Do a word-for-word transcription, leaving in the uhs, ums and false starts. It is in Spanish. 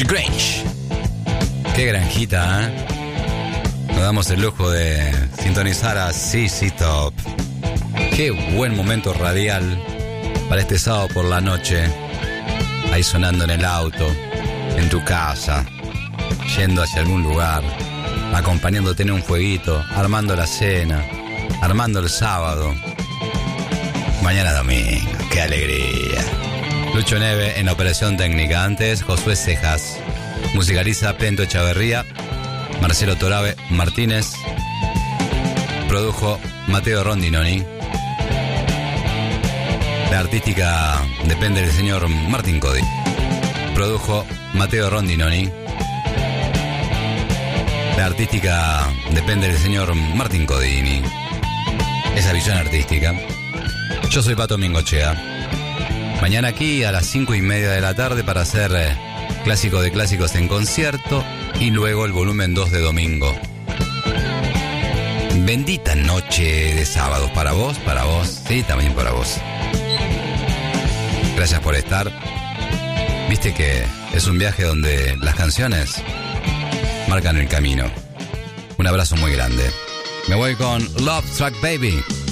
The Grange. Qué granjita, ¿eh? Nos damos el lujo de sintonizar a Z Z Top. Qué buen momento radial para este sábado por la noche. Ahí sonando en el auto, en tu casa, yendo hacia algún lugar, acompañándote en un fueguito, armando la cena, armando el sábado. Mañana domingo, qué alegría. Lucho Neve en la operación técnica. Antes, Josué Cejas. Musicaliza Pento Echaverría. Marcelo Torabe Martínez. Produjo Mateo Rondinoni. La artística depende del señor Martín Cody. Produjo Mateo Rondinoni. La artística depende del señor Martín Codini. Esa visión artística. Yo soy Pato Mingochea. Mañana aquí a las cinco y media de la tarde para hacer eh, clásico de clásicos en concierto y luego el volumen dos de domingo. Bendita noche de sábados para vos, para vos, sí, también para vos. Gracias por estar. Viste que es un viaje donde las canciones marcan el camino. Un abrazo muy grande. Me voy con Love Struck Baby.